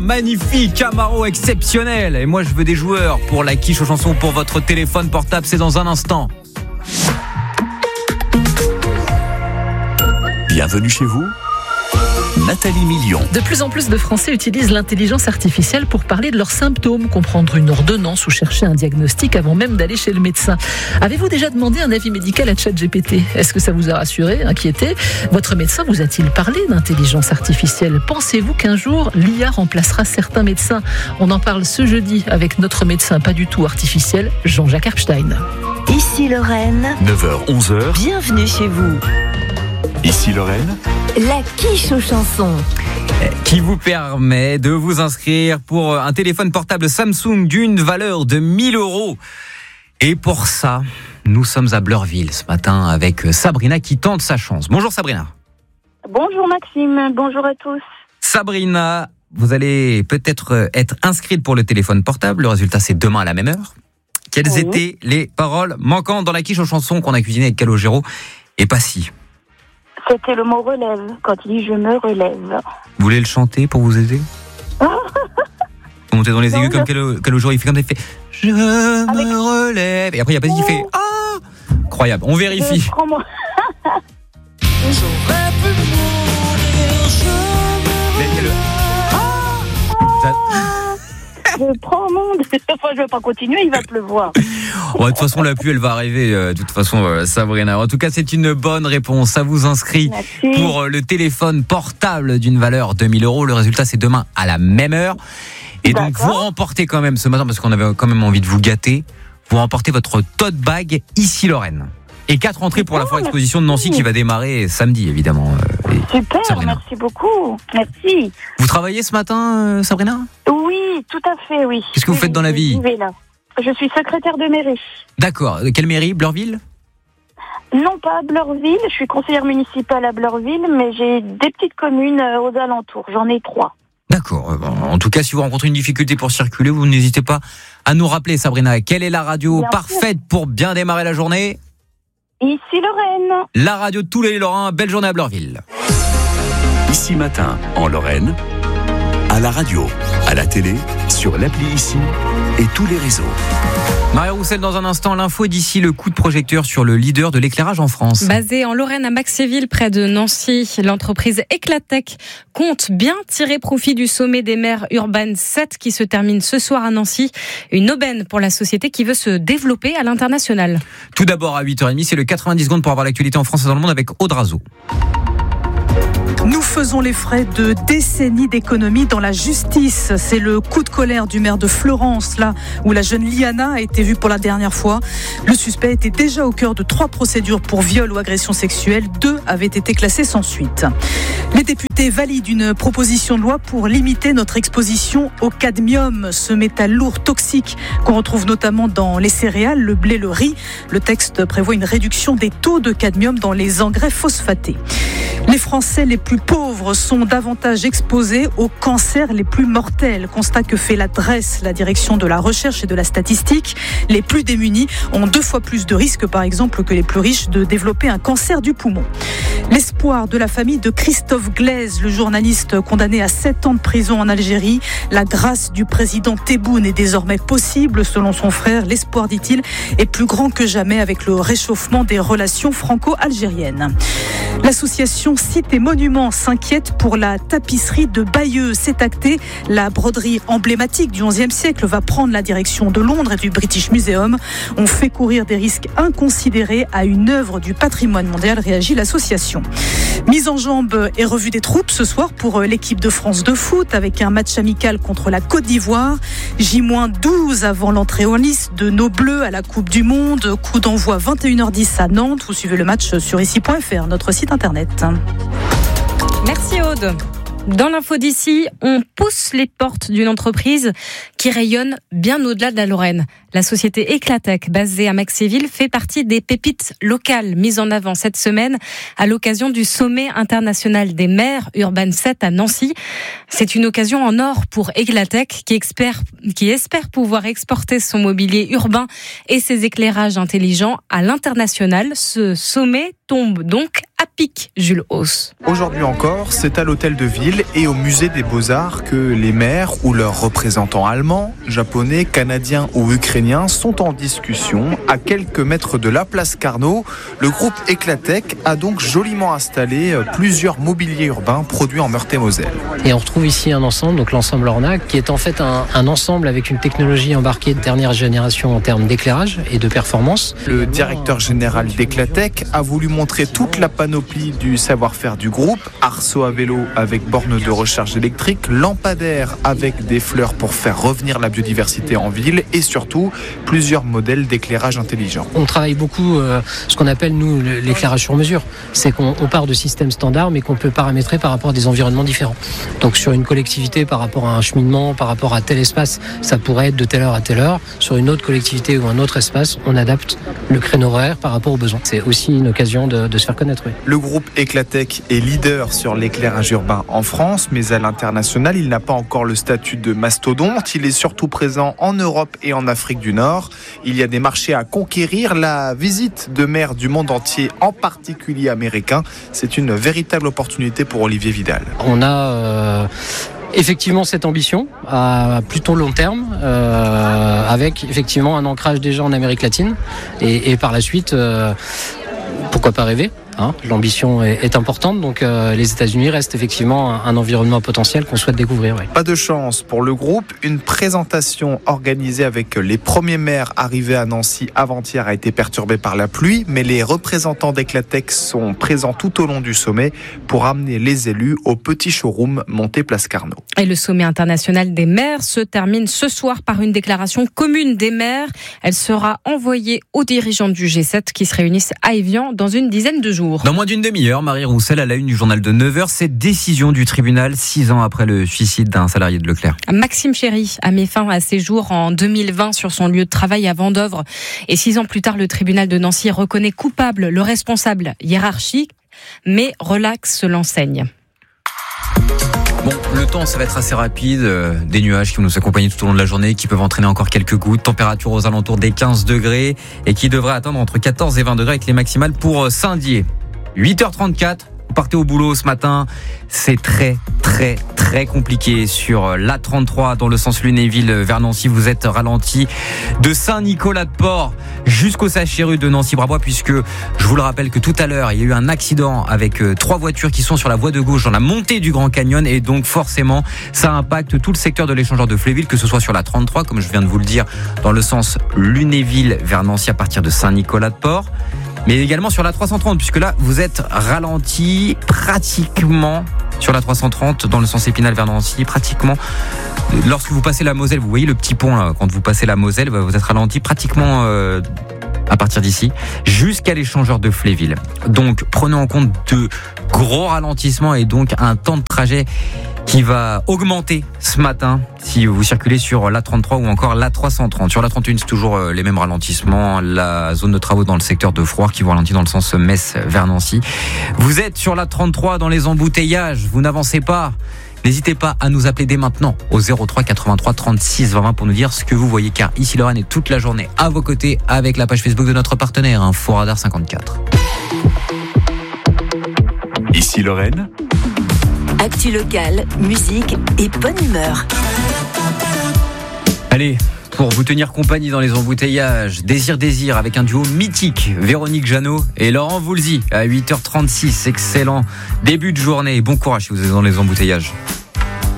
magnifique, Camaro exceptionnel. Et moi je veux des joueurs pour la quiche aux chansons pour votre téléphone portable, c'est dans un instant. Bienvenue chez vous, Nathalie Million. De plus en plus de Français utilisent l'intelligence artificielle pour parler de leurs symptômes, comprendre une ordonnance ou chercher un diagnostic avant même d'aller chez le médecin. Avez-vous déjà demandé un avis médical à ChatGPT ? Est-ce que ça vous a rassuré, inquiété ? Votre médecin vous a-t-il parlé d'intelligence artificielle ? Pensez-vous qu'un jour, l'IA remplacera certains médecins ? On en parle ce jeudi avec notre médecin pas du tout artificiel, Jean-Jacques Arpstein. Ici Lorraine, 9h-11h, bienvenue chez vous. ici Lorraine, La quiche aux chansons. Qui vous permet de vous inscrire pour un téléphone portable Samsung d'une valeur de 1 000 €. Et pour ça, nous sommes à Bleurville ce matin avec Sabrina qui tente sa chance. Bonjour Sabrina. Bonjour Maxime, bonjour à tous. Sabrina, vous allez peut-être être inscrite pour le téléphone portable. Le résultat, c'est demain à la même heure. Quelles étaient les paroles manquantes dans la quiche aux chansons qu'on a cuisiné avec Calogero et Passy ? C'était le mot relève, quand il dit je me relève. Vous voulez le chanter pour vous aider ? Vous montez dans les aigus comme Calogero, il fait comme ça, il fait je me relève. Et après, il y a Passy qui fait ah ! Incroyable, on vérifie. Je prends mon... Enfin, je ne vais pas continuer, il va pleuvoir. De toute façon, la pluie, elle va arriver. De toute façon, Sabrina. En tout cas, c'est une bonne réponse. Ça vous inscrit pour le téléphone portable d'une valeur de 1 000 €. Le résultat, c'est demain à la même heure. Et donc, vous remportez quand même ce matin, parce qu'on avait quand même envie de vous gâter, vous remportez votre tote bag Ici Lorraine. Et 4 entrées pour la foire exposition de Nancy qui va démarrer samedi, évidemment. Super, Sabrina. merci beaucoup. Merci. Vous travaillez ce matin, Sabrina ? Oui, tout à fait, oui. Qu'est-ce que vous faites dans la vie ? Je suis secrétaire de mairie. D'accord. Quelle mairie ? Bleurville ? Non, pas à Bleurville. Je suis conseillère municipale à Bleurville, mais j'ai des petites communes aux alentours. J'en ai 3. D'accord. En tout cas, si vous rencontrez une difficulté pour circuler, vous n'hésitez pas à nous rappeler, Sabrina. Quelle est la radio parfaite pour bien démarrer la journée ? Ici Lorraine. La radio de tous les Lorrains. Belle journée à Bleurville. ici matin en Lorraine, à la radio, à la télé, sur l'appli Ici et tous les réseaux. Maria Roussel, dans un instant, l'info d'ici, le coup de projecteur sur le leader de l'éclairage en France. Basée en Lorraine à Maxéville, près de Nancy, l'entreprise Eclatech compte bien tirer profit du sommet des maires Urban 7 qui se termine ce soir à Nancy. Une aubaine pour la société qui veut se développer à l'international. Tout d'abord à 8h30, c'est le 90 secondes pour avoir l'actualité en France et dans le monde avec Aude Razo. Nous faisons les frais de décennies d'économie dans la justice. C'est le coup de colère du maire de Florence, là où la jeune Liana a été vue pour la dernière fois. Le suspect était déjà au cœur de 3 procédures pour viol ou agression sexuelle. 2 avaient été classées sans suite. Les députés valident une proposition de loi pour limiter notre exposition au cadmium, ce métal lourd toxique qu'on retrouve notamment dans les céréales, le blé, le riz. Le texte prévoit une réduction des taux de cadmium dans les engrais phosphatés. Les Français les plus pauvres sont davantage exposés aux cancers les plus mortels. Constat que fait la DRES, la direction de la recherche et de la statistique. Les plus démunis ont 2 fois plus de risques, par exemple, que les plus riches de développer un cancer du poumon. L'espoir de la famille de Christophe Glaise, le journaliste condamné à 7 ans de prison en Algérie. La grâce du président Tebboune est désormais possible, selon son frère. L'espoir, dit-il, est plus grand que jamais avec le réchauffement des relations franco-algériennes. L'association Sites et Monuments s'inquiète pour la tapisserie de Bayeux. C'est acté, la broderie emblématique du XIe siècle va prendre la direction de Londres et du British Museum. On fait courir des risques inconsidérés à une œuvre du patrimoine mondial, réagit l'association. Mise en jambe et revue des troupes ce soir pour l'équipe de France de foot avec un match amical contre la Côte d'Ivoire. J-12 avant l'entrée en lice de nos Bleus à la Coupe du Monde. Coup d'envoi 21h10 à Nantes. Vous suivez le match sur ici.fr, notre site internet. Merci Aude. Dans l'info d'ici, on pousse les portes d'une entreprise qui rayonne bien au-delà de la Lorraine. La société Eclatec, basée à Maxéville, fait partie des pépites locales mises en avant cette semaine à l'occasion du sommet international des maires Urban 7 à Nancy. C'est une occasion en or pour Eclatec qui espère pouvoir exporter son mobilier urbain et ses éclairages intelligents à l'international. Ce sommet tombe donc à pic, Jules Hauss. Aujourd'hui encore, c'est à l'hôtel de ville et au musée des Beaux-Arts que les maires ou leurs représentants allemands, japonais, canadiens ou ukrainiens sont en discussion. À quelques mètres de la place Carnot, le groupe Eclatec a donc joliment installé plusieurs mobiliers urbains produits en Meurthe-et-Moselle. Et on retrouve ici un ensemble, donc l'ensemble Ornac, qui est en fait un ensemble avec une technologie embarquée de dernière génération en termes d'éclairage et de performance. Le directeur général d'Eclatec a voulu montrer toute la panoplie du savoir-faire du groupe, arceau à vélo avec borne de recharge électrique, lampadaire avec des fleurs pour faire revenir la biodiversité en ville et surtout plusieurs modèles d'éclairage intelligent. On travaille beaucoup ce qu'on appelle nous l'éclairage sur mesure. C'est qu'on part de systèmes standards mais qu'on peut paramétrer par rapport à des environnements différents. Donc sur une collectivité par rapport à un cheminement, par rapport à tel espace, ça pourrait être de telle heure à telle heure. Sur une autre collectivité ou un autre espace, on adapte le créneau horaire par rapport aux besoins. C'est aussi une occasion de se faire connaître. Oui. Le groupe Eclatec est leader sur l'éclairage urbain en France, mais à l'international, il n'a pas encore le statut de mastodonte. Il est surtout présent en Europe et en Afrique du Nord. Il y a des marchés à conquérir. La visite de maires du monde entier, en particulier américains, c'est une véritable opportunité pour Olivier Vidal. On a effectivement cette ambition à plutôt long terme, avec effectivement un ancrage déjà en Amérique latine et par la suite, pourquoi pas rêver. L'ambition est importante, donc les États-Unis restent effectivement un environnement potentiel qu'on souhaite découvrir. Oui. Pas de chance pour le groupe. Une présentation organisée avec les premiers maires arrivés à Nancy avant-hier a été perturbée par la pluie, mais les représentants d'Eclatec sont présents tout au long du sommet pour amener les élus au petit showroom monté place Carnot. Et le sommet international des maires se termine ce soir par une déclaration commune des maires. Elle sera envoyée aux dirigeants du G7 qui se réunissent à Évian dans une dizaine de jours. Dans moins d'une demi-heure, Marie Roussel à la une du journal de 9h, cette décision du tribunal 6 ans après le suicide d'un salarié de Leclerc. Maxime Chéry a mis fin à ses jours en 2020 sur son lieu de travail à Vendœuvre. Et 6 ans plus tard, le tribunal de Nancy reconnaît coupable le responsable hiérarchique, mais relaxe l'enseigne. Bon, le temps, ça va être assez rapide. Des nuages qui vont nous accompagner tout au long de la journée, qui peuvent entraîner encore quelques gouttes. Température aux alentours des 15 degrés et qui devrait atteindre entre 14 et 20 degrés avec les maximales pour Saint-Dié. 8h34. Vous partez au boulot ce matin, c'est très compliqué sur l'A33 dans le sens Lunéville vers Nancy. Vous êtes ralenti de Saint-Nicolas-de-Port jusqu'au Saché-Rue de Nancy-Brabois, puisque je vous le rappelle que tout à l'heure il y a eu un accident avec 3 voitures qui sont sur la voie de gauche dans la montée du Grand Canyon, et donc forcément ça impacte tout le secteur de l'échangeur de Fléville, que ce soit sur la 33 comme je viens de vous le dire dans le sens Lunéville vers Nancy à partir de Saint-Nicolas-de-Port, mais également sur la 330, puisque là vous êtes ralenti pratiquement sur la 330 dans le sens Épinal vers Nancy, pratiquement lorsque vous passez la Moselle. Vous voyez le petit pont là, quand vous passez la Moselle, vous êtes ralenti pratiquement à partir d'ici jusqu'à l'échangeur de Fléville. Donc prenez en compte de gros ralentissements et donc un temps de trajet qui va augmenter ce matin si vous circulez sur l'A33 ou encore l'A330. Sur l'A31, c'est toujours les mêmes ralentissements. La zone de travaux dans le secteur de Froire qui vous ralentit dans le sens Metz vers Nancy. Vous êtes sur l'A33 dans les embouteillages, vous n'avancez pas. N'hésitez pas à nous appeler dès maintenant au 03 83 36 20 pour nous dire ce que vous voyez, car ici Lorraine est toute la journée à vos côtés avec la page Facebook de notre partenaire, Info Radar 54. Ici Lorraine. Actu locale, musique et bonne humeur. Allez, pour vous tenir compagnie dans les embouteillages, Désir avec un duo mythique, Véronique Jeannot et Laurent Voulzy à 8h36. Excellent début de journée. Bon courage si vous êtes dans les embouteillages.